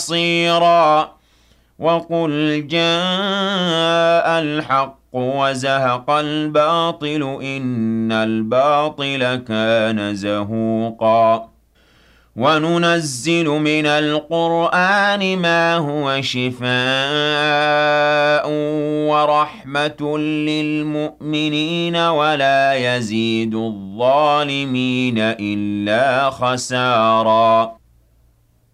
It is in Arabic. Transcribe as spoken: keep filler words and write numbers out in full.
بصيرا وقل جاء الحق وزهق الباطل إن الباطل كان زهوقا وننزل من القرآن ما هو شفاء ورحمة للمؤمنين ولا يزيد الظالمين إلا خسارا